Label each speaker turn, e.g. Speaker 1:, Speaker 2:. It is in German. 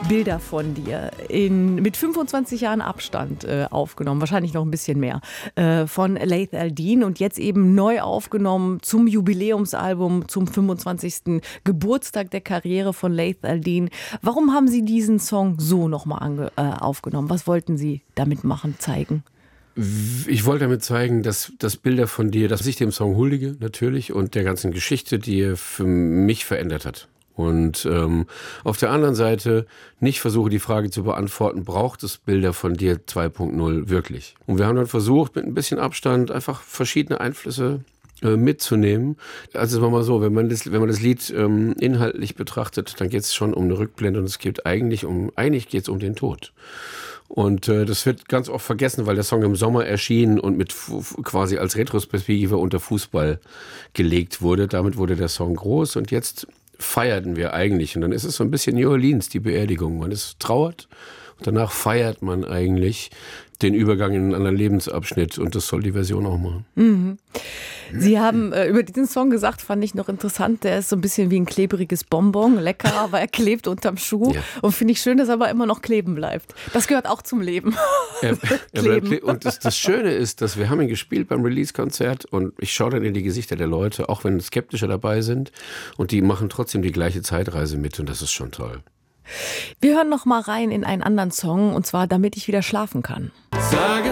Speaker 1: Bilder von dir mit 25 Jahren Abstand aufgenommen, wahrscheinlich noch ein bisschen mehr, von Laith Al-Deen und jetzt eben neu aufgenommen zum Jubiläumsalbum, zum 25. Geburtstag der Karriere von Laith Al-Deen. Warum haben Sie diesen Song so nochmal aufgenommen? Was wollten Sie damit machen, zeigen?
Speaker 2: Ich wollte damit zeigen, dass Bilder von dir, dass ich dem Song huldige natürlich und der ganzen Geschichte, die er für mich verändert hat. Und auf der anderen Seite nicht versuche, die Frage zu beantworten, braucht es Bilder von dir 2.0 wirklich? Und wir haben dann versucht, mit ein bisschen Abstand einfach verschiedene Einflüsse mitzunehmen. Also sagen wir mal so, wenn man das Lied inhaltlich betrachtet, dann geht es schon um eine Rückblende und es geht eigentlich geht es um den Tod. Und das wird ganz oft vergessen, weil der Song im Sommer erschien und mit quasi als Retrospektive unter Fußball gelegt wurde. Damit wurde der Song groß und jetzt feierten wir eigentlich. Und dann ist es so ein bisschen New Orleans, die Beerdigung. Man ist trauert und danach feiert man eigentlich den Übergang in einen anderen Lebensabschnitt. Und das soll die Version auch machen.
Speaker 1: Mhm. Sie haben über diesen Song gesagt, fand ich noch interessant, der ist so ein bisschen wie ein klebriges Bonbon, lecker, aber er klebt unterm Schuh. Ja. Und finde ich schön, dass er aber immer noch kleben bleibt. Das gehört auch zum Leben.
Speaker 2: Und das Schöne ist, dass wir haben ihn gespielt beim Release-Konzert und ich schaue dann in die Gesichter der Leute, auch wenn Skeptische dabei sind und die machen trotzdem die gleiche Zeitreise mit und das ist schon toll.
Speaker 1: Wir hören noch mal rein in einen anderen Song und zwar Damit ich wieder schlafen kann.
Speaker 2: Sage